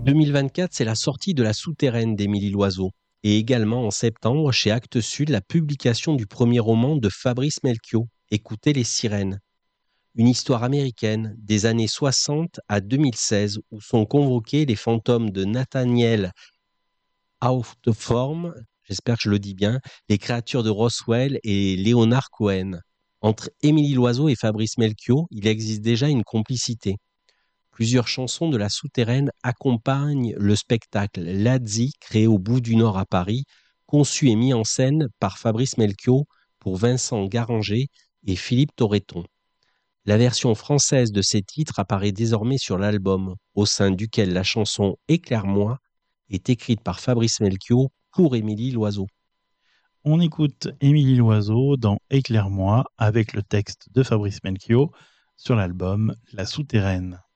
2024, c'est la sortie de La Souterraine d'Émilie Loiseau. Et également en septembre, chez Actes Sud, la publication du premier roman de Fabrice Melchior, Écoutez les sirènes. Une histoire américaine des années 60 à 2016 où sont convoqués les fantômes de Nathaniel Hawthorne, j'espère que je le dis bien, les créatures de Roswell et Leonard Cohen. Entre Émilie Loiseau et Fabrice Melchior, il existe déjà une complicité. Plusieurs chansons de La Souterraine accompagnent le spectacle Lazzi, créé au Bout du Nord à Paris, conçu et mis en scène par Fabrice Melchior pour Vincent Garanger et Philippe Torreton. La version française de ces titres apparaît désormais sur l'album, au sein duquel la chanson Éclaire-moi est écrite par Fabrice Melchior pour Émilie Loiseau. On écoute Émilie Loiseau dans Éclaire-moi avec le texte de Fabrice Melchior sur l'album La Souterraine.